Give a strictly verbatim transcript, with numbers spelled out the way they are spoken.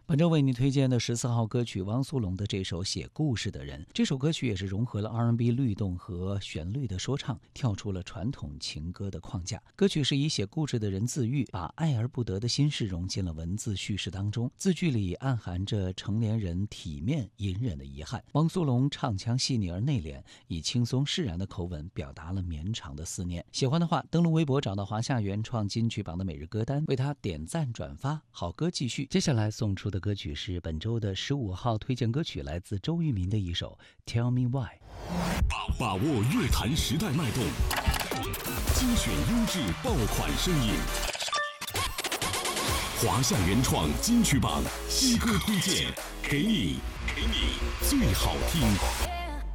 本周为你推荐的十四号歌曲，汪苏泷的这首《写故事的人》。这首歌曲也是融合了 R and B 律动和旋律的说唱，跳出了传统情歌的框架。歌曲是以写故事的人自喻，把爱而不得的心事融进了文字叙事当中，字句里暗含着成年人体面隐忍的遗憾。汪苏泷唱腔细腻而内敛，以轻松释然的口吻表达了绵长的思念。喜欢的话，登录微博找到华夏原创金曲榜的每日歌单，为他点赞转发，好歌继续。接下来送出的歌曲是本周的十五号推荐歌曲，来自周渝民的一首 Tell Me Why。 把握乐坛时代脉动，精选优质爆款声音，华夏原创金曲榜新歌推荐，给你给你最好听。